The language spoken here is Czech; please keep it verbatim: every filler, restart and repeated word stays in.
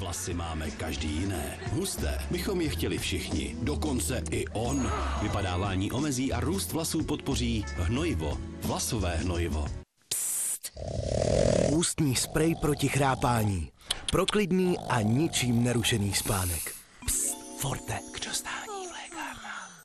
Vlasy máme každý jiné. Husté bychom je chtěli všichni. Dokonce i on. Vypadávání omezí a růst vlasů podpoří hnojivo. Vlasové hnojivo. Psst. Ústní sprej proti chrápání. Pro klidný a ničím nerušený spánek. Psst. Forte. Kdo zná?